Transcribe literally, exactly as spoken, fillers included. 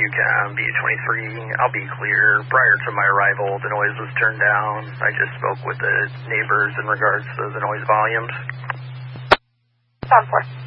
UCAM, B twenty-three. I'll be clear. Prior to my arrival, the noise was turned down. I just spoke with the neighbors in regards to the noise volumes. Sound four.